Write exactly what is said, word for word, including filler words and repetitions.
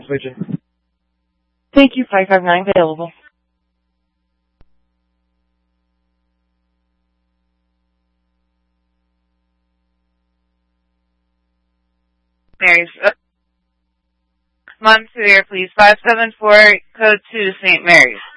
Vision. Thank you, five five nine available. Mary's. Uh, Montpelier, please. five seven four, code two, Saint Mary's.